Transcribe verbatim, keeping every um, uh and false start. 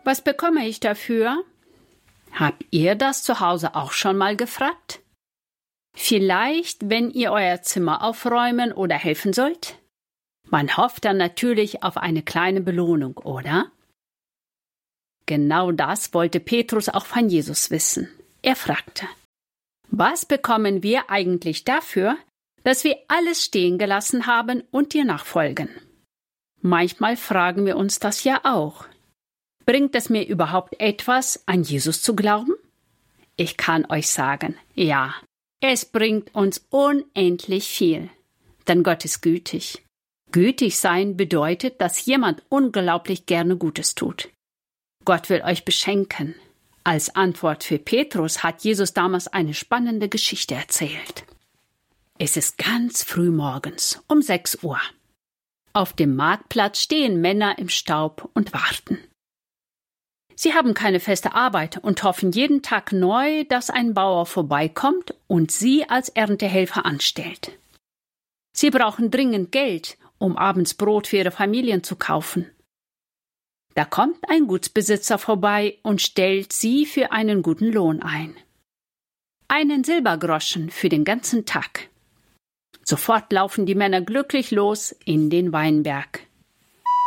Was bekomme ich dafür? Habt ihr das zu Hause auch schon mal gefragt? Vielleicht, wenn ihr euer Zimmer aufräumen oder helfen sollt? Man hofft dann natürlich auf eine kleine Belohnung, oder? Genau das wollte Petrus auch von Jesus wissen. Er fragte: Was bekommen wir eigentlich dafür, dass wir alles stehen gelassen haben und dir nachfolgen? Manchmal fragen wir uns das ja auch. Bringt es mir überhaupt etwas, an Jesus zu glauben? Ich kann euch sagen, ja, es bringt uns unendlich viel. Denn Gott ist gütig. Gütig sein bedeutet, dass jemand unglaublich gerne Gutes tut. Gott will euch beschenken. Als Antwort für Petrus hat Jesus damals eine spannende Geschichte erzählt. Es ist ganz früh morgens, um sechs Uhr. Auf dem Marktplatz stehen Männer im Staub und warten. Sie haben keine feste Arbeit und hoffen jeden Tag neu, dass ein Bauer vorbeikommt und sie als Erntehelfer anstellt. Sie brauchen dringend Geld, um abends Brot für ihre Familien zu kaufen. Da kommt ein Gutsbesitzer vorbei und stellt sie für einen guten Lohn ein. Einen Silbergroschen für den ganzen Tag. Sofort laufen die Männer glücklich los in den Weinberg.